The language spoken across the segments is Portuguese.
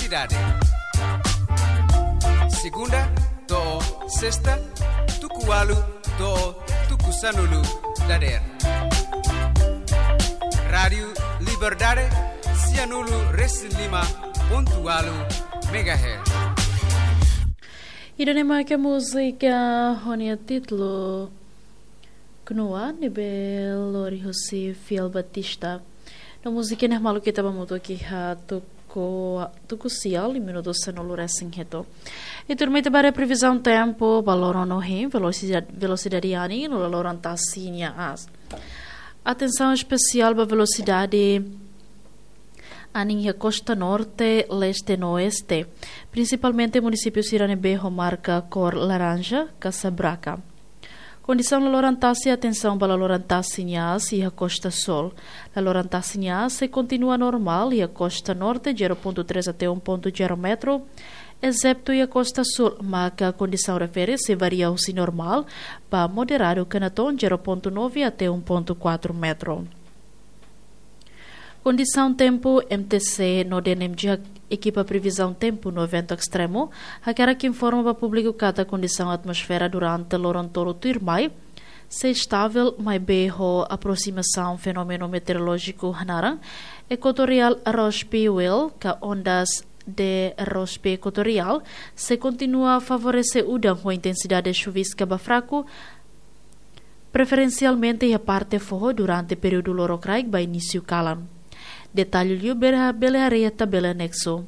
Velocidade. Segunda, do sexta, tukualu, do tukusanulu, dader. Rádio Liberdade, Cianulu, Resilima, pontualu, megahertz. Irene que música honia título Knua nível Lori Fiel Batista. Na música né malu que tava muito aqui ha tuku sial e minuto sanolo racing heto. E turma te bare previsão tempo valor no him velocidade ani no valor tassinia as. Atenção especial para velocidade aninha costa norte, leste e oeste, principalmente municípios Iranebejo marca cor laranja, Casabraca. Condição la Lorantácia, atenção para a Lorantácia e a costa sul. A Lorantácia se continua normal e a costa norte 0.3 até 1.0 metro, excepto a costa sul, mas a condição refere-se varia se normal para moderado canaton 0.9 até 1.4 metro. Condição tempo MTC no DNMG equipa previsão tempo no evento extremo, aquela que informa para o público cada condição atmosfera durante o Lorontoro Turmai, se estável, mais berro aproximação fenômeno meteorológico Hanaran, equatorial Rospi Will, que ondas de Rospi equatorial, se continua a favorecer udang com intensidade chuvisca fraco, preferencialmente a parte forro durante o período lorocraig by início calan. Detalhe bela areia tabela anexo.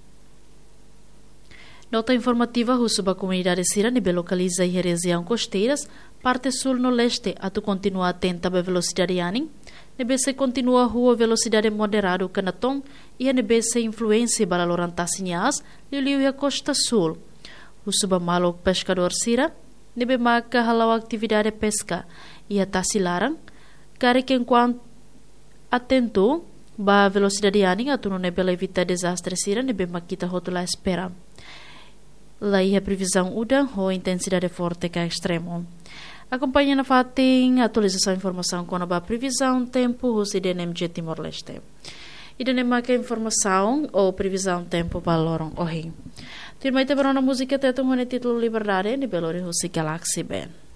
Nota informativa sobre a comunidade Sira nebe localiza e região costeiras, parte sul no leste, atu continua atenta a velocidade aning, nebe se continua rua velocidade moderado canaton e nebe se influência para lorantasinhas liu a costa sul. O subamalo pescador Sira nebe marca halau atividade pesca e a tasilarang, kare que enquanto atento ba velocidade aning atu não pela evitar desastre Sira nebe makita rotula espera. Lá a previsão uda ou intensidade forte que é extremo. Acompanhe na fating atualização informação com a previsão tempo o CDNMG Timor-Leste. E denema que informação ou previsão tempo para Lorong Ohi. Tirmai te barona música tetung hone título Liberdade ni belori husi Galaxy Band.